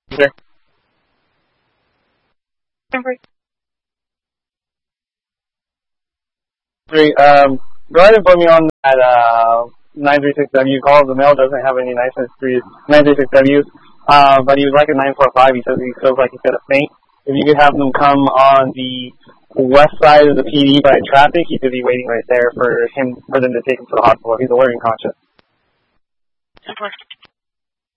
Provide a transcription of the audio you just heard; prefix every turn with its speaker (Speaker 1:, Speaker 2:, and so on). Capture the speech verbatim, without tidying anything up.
Speaker 1: Sure. Three. Um, go ahead and put me on that uh, nine three six W call. The male doesn't have any nine three six W, uh, but he was like a nine four five. He says he feels like he's got a faint. If you could have him come on the west side of the P D by traffic, he could be waiting right there for him for them to take him to the hospital. He's alert and conscious.